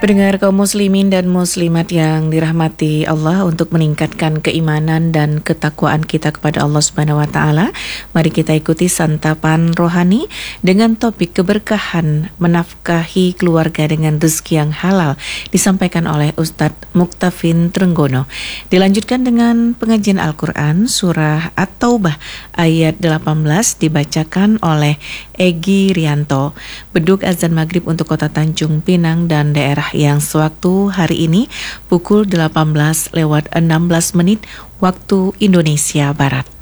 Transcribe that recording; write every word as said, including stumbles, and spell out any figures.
Pendengar kaum muslimin dan muslimat yang dirahmati Allah, untuk meningkatkan keimanan dan ketakwaan kita kepada Allah Subhanahu wa taala, mari kita ikuti santapan rohani dengan topik keberkahan menafkahi keluarga dengan rezeki yang halal, disampaikan oleh Ustadz Muktafin Trenggono. Dilanjutkan dengan pengajian Al-Qur'an surah At-Taubah ayat delapan belas dibacakan oleh Egi Rianto. Beduk azan maghrib untuk Kota Tanjung Pinang dan daerah yang sewaktu hari ini pukul delapan belas lewat enam belas menit waktu Indonesia Barat.